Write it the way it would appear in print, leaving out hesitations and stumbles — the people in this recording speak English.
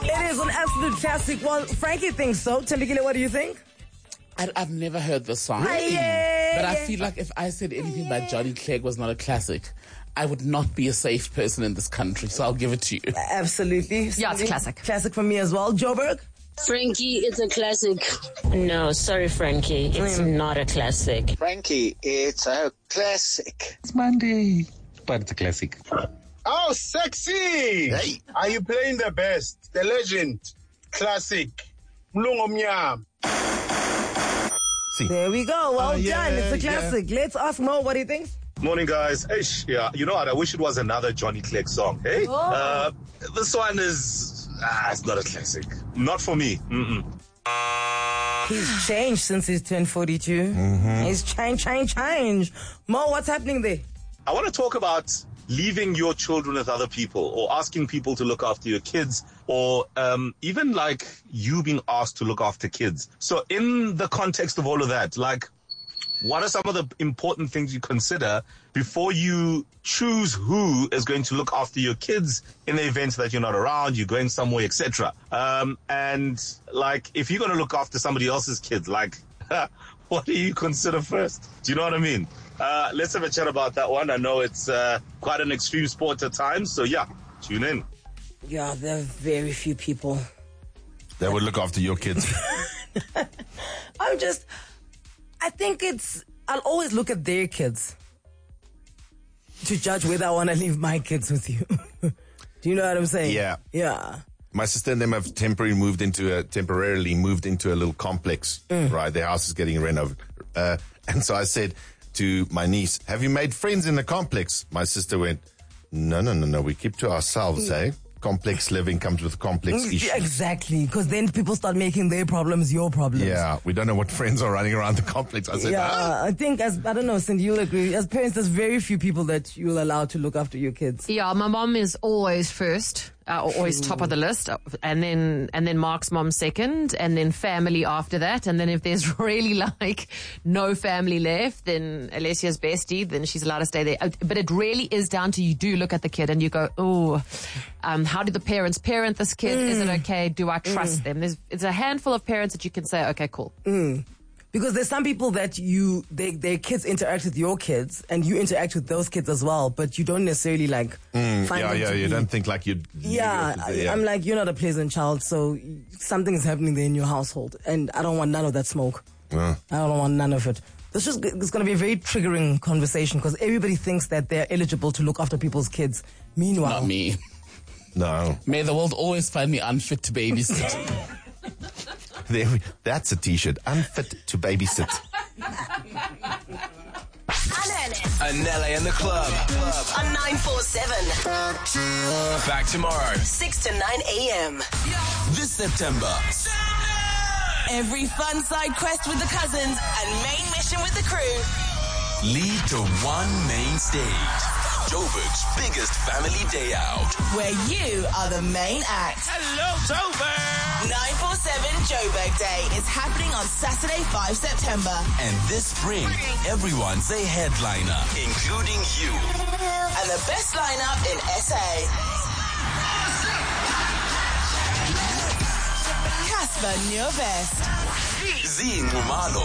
It is an absolute classic. Well, Frankie thinks so. Tembekile, what do you think? I've never heard the song. But I feel like if I said anything by Johnny Clegg was not a classic, I would not be a safe person in this country. So I'll give it to you. Absolutely. Yeah, it's a classic. Classic for me as well. Joburg? Frankie, it's a classic. No, sorry, Frankie. It's not a classic. Frankie, it's a classic. It's Monday, but it's a classic. Oh, sexy! Hey. Are you playing the best? The legend. Classic. Mlungu Mnyama. There we go. Well done. It's a classic. Let's ask Mo what he thinks. Morning, guys. Yeah, you know what? I wish it was another Johnny Clegg song. Hey, this one is it's not a classic. Not for me. He's changed since he's turned 42. He's changed. Mo, what's happening there? I want to talk about leaving your children with other people, or asking people to look after your kids, or even like you being asked to look after kids. So in the context of all of that, like, what are some of the important things you consider before you choose who is going to look after your kids in the event that you're not around, you're going somewhere, etc.? And like, if you're going to look after somebody else's kids, like, what do you consider first? Do you know what I mean? Let's have a chat about that one. I know it's quite an extreme sport at times, so yeah, tune in. Yeah, there are very few people That would look after your kids. I think I'll always look at their kids to judge whether I want to leave my kids with you. Do you know what I'm saying? Yeah. Yeah. My sister and them have temporarily moved into a little complex, right? Their house is getting renovated. And so I said to my niece, have you made friends in the complex? My sister went, no. We keep to ourselves, eh? Complex living comes with complex issues. Exactly, because then people start making their problems your problems. Yeah, we don't know what friends are running around the complex. I said, I think, I don't know, Cindy, you'll agree. As parents, there's very few people that you'll allow to look after your kids. Yeah, my mom is always first, always top of the list, and then Mark's mom second, and then family after that, and then if there's really like no family left, then Alessia's bestie, then she's allowed to stay there. But it really is down to, you do look at the kid and you go, how do the parents parent this kid? Is it okay? Do I trust them? It's a handful of parents that you can say, okay, cool. Because there's some people that their kids interact with your kids, and you interact with those kids as well, but you don't necessarily like find them to you be. don't think like you'd... I'm like, you're not a pleasant child, so something is happening there in your household, and I don't want none of that smoke. I don't want none of it. It's going to be a very triggering conversation, because everybody thinks that they're eligible to look after people's kids. Meanwhile... Not me. No. May the world always find me unfit to babysit. That's a t-shirt. Unfit to babysit. Anele and the club. On 947. Back tomorrow. 6 to 9 a.m. This September. Every fun side quest with the cousins and main mission with the crew. Lead to one main stage. Joburg's biggest family day out. Where you are the main act. Hello, Joburg! 947 Joburg Day is happening on Saturday, 5 September. And this spring, everyone's a headliner, including you. And the best lineup in SA. Casper Nieuwbest. Zine Romano.